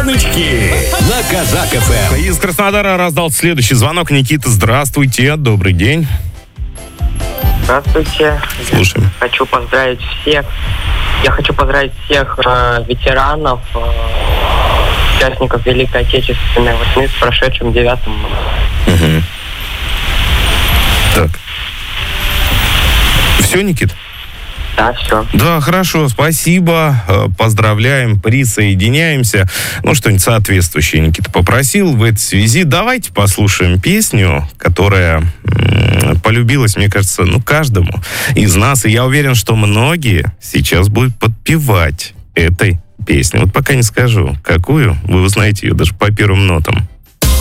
Гоночки на Казак ФМ. Из Краснодара раздал следующий звонок. Никита, здравствуйте, добрый день. Здравствуйте. Слушаем. Хочу поздравить всех. Я хочу поздравить всех ветеранов, участников Великой Отечественной войны с прошедшим 9 мая. Угу. Так. Все, Никит? Да, все. Да, хорошо, спасибо. Поздравляем, присоединяемся. Ну, что-нибудь соответствующее Никита попросил в этой связи. Давайте послушаем песню, которая полюбилась, мне кажется, каждому из нас. И я уверен, что многие сейчас будут подпевать этой песне. Вот пока не скажу, какую, вы узнаете ее даже по первым нотам.